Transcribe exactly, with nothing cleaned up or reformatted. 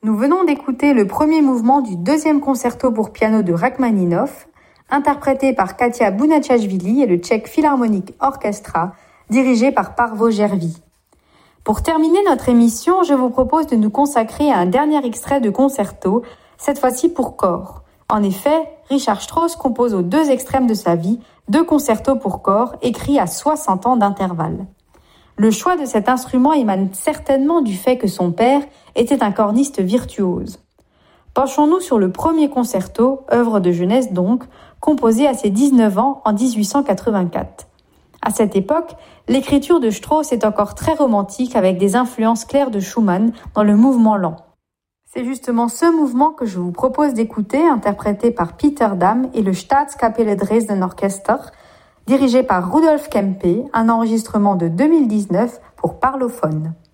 Nous venons d'écouter le premier mouvement du deuxième concerto pour piano de Rachmaninov, interprété par Katia Bounachashvili et le Czech Philharmonic Orchestra, dirigé par Parvo Gervi. Pour terminer notre émission, je vous propose de nous consacrer à un dernier extrait de concerto, cette fois-ci pour corps. En effet, Richard Strauss compose aux deux extrêmes de sa vie deux concertos pour corps écrits à soixante ans d'intervalle. Le choix de cet instrument émane certainement du fait que son père était un corniste virtuose. Penchons-nous sur le premier concerto, œuvre de jeunesse donc, composé à ses dix-neuf ans en dix-huit cent quatre-vingt-quatre. À cette époque, l'écriture de Strauss est encore très romantique avec des influences claires de Schumann dans le mouvement lent. C'est justement ce mouvement que je vous propose d'écouter, interprété par Peter Dam et le Staatskapelle Dresden Orchester, dirigé par Rudolf Kempe, un enregistrement de deux mille dix-neuf pour Parlophone.